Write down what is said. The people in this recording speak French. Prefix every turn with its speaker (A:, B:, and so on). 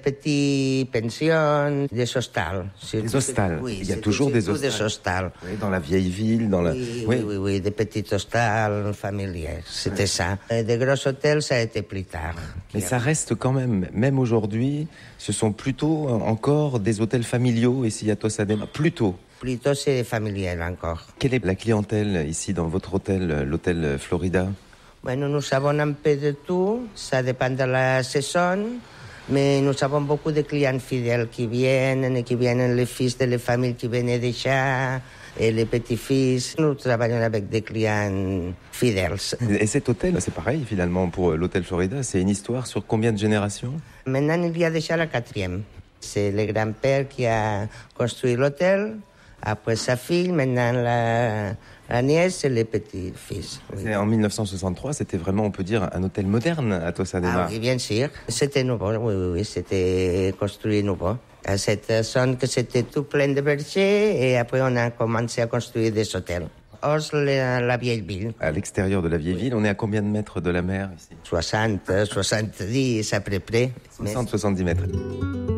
A: Petites pensions, des hostals.
B: Des hostals.
A: Oui,
B: il y a toujours des hostals.
A: Des hostals.
B: Oui, dans la vieille ville, dans la...
A: Oui, des petits hostals familiers, c'était ça. Et des gros hôtels, ça a été plus tard.
B: Mais ça reste quand même aujourd'hui, ce sont plutôt encore des hôtels familiaux ici à Tossadema, plutôt.
A: Plutôt c'est familial encore.
B: Quelle est la clientèle ici dans votre hôtel, l'hôtel Florida?
A: Bueno, nous avons un peu de tout, ça dépend de la saison, mais nous avons beaucoup de clients fidèles qui viennent les fils de les familles qui viennent déjà, et les petits-fils. Nous travaillons avec des clients fidèles.
B: Et cet hôtel, c'est pareil finalement pour l'hôtel Florida, c'est une histoire sur combien de générations?
A: Maintenant, il y a déjà la 4e. C'est le grand-père qui a construit l'hôtel, après sa fille, maintenant la nièce et les petits-fils. Oui.
B: En 1963, c'était vraiment, on peut dire, un hôtel moderne à Tossadema.
A: Ah oui, bien sûr. C'était nouveau, oui, c'était construit nouveau. À cette zone que c'était tout plein de bergers et après on a commencé à construire des hôtels. Hors la vieille ville.
B: À l'extérieur de la vieille ville, on est à combien de mètres de la mer ici?
A: 60, 70 à peu près.
B: 60, 70 mètres.